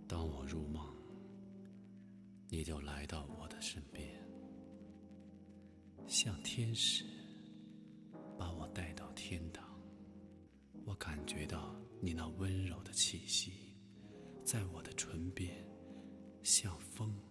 当我入梦，你就来到我的身边，像天使把我带到天堂。我感觉到你那温柔的气息，在我的唇边，像风